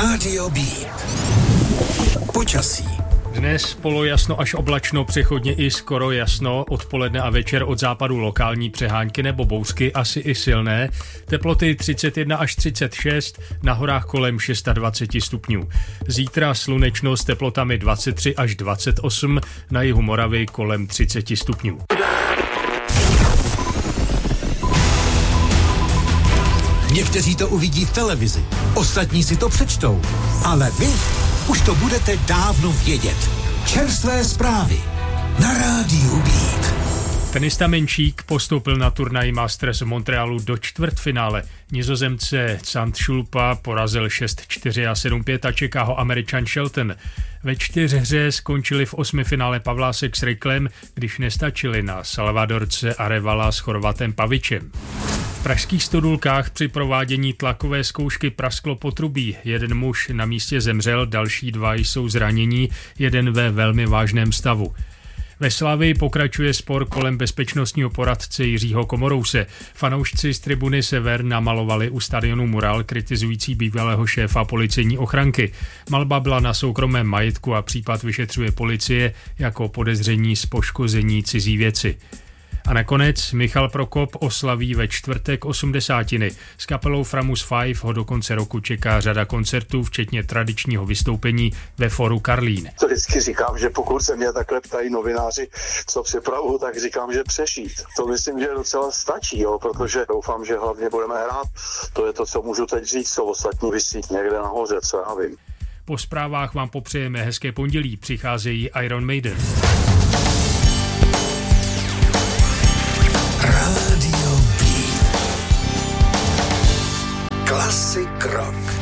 Rádio B. Počasí. Dnes polojasno až oblačno, přechodně i skoro jasno, odpoledne a večer od západu lokální přehánky nebo bouřky, asi i silné. Teploty 31 až 36, na horách kolem 26 stupňů. Zítra slunečno s teplotami 23 až 28, na jihu Moravy kolem 30 stupňů. Někteří to uvidí v televizi, ostatní si to přečtou, ale vy už to budete dávno vědět. Čerstvé zprávy na Rádiu Beat. Tenista Menčík postoupil na turnaj Masters v Montrealu do čtvrtfinále. Nizozemce Zandschulpa porazil 6-4 a 7-5 a čeká ho Američan Shelton. Ve čtyřhře skončili v osmifinále Pavlásek s Ryklem, když nestačili na Salvadorce Arevala s Chorvatem Pavičem. V pražských Stodulkách při provádění tlakové zkoušky prasklo potrubí. Jeden muž na místě zemřel, další dva jsou zranění, jeden ve velmi vážném stavu. Ve Slavii pokračuje spor kolem bezpečnostního poradce Jiřího Komorouse. Fanoušci z tribuny Sever namalovali u stadionu mural kritizující bývalého šéfa policejní ochranky. Malba byla na soukromém majetku a případ vyšetřuje policie jako podezření z poškození cizí věci. A nakonec Michal Prokop oslaví ve čtvrtek 80. S kapelou Framus 5 ho do konce roku čeká řada koncertů, včetně tradičního vystoupení ve Foru Karlín. To vždycky říkám, že pokud se mě takhle ptají novináři, co připravuju, tak říkám, že přešít. To myslím, že docela stačí, protože doufám, že hlavně budeme hrát. To je to, co můžu teď říct, co ostatní visí někde nahoře, co já vím. Po zprávách vám popřejeme hezké pondělí, přicházejí Iron Maiden. Rádio B. Klasik rock.